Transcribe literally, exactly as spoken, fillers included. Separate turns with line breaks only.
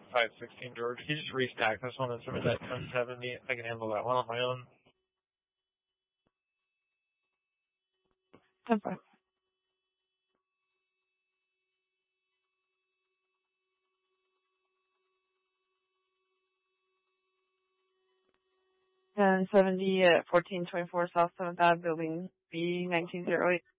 five sixteen, George. Can you just restack this one and submit that ten seventy? I can handle that one on my own.
ten five. ten seventy at fourteen twenty-four South seventh Ave, Building B nineteen oh eight.